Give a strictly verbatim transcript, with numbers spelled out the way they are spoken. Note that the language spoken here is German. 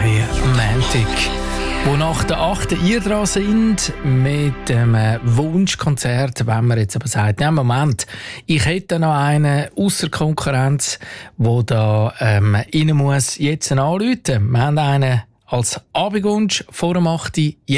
freien Montag. Wo nach der achten ihr dran sind mit dem Wunschkonzert, wenn man jetzt aber sagt, ja, Moment, ich hätte noch einen ausser Konkurrenz, der da ähm, rein muss, jetzt anrufen. Wir haben einen als Abendwunsch vor dem achten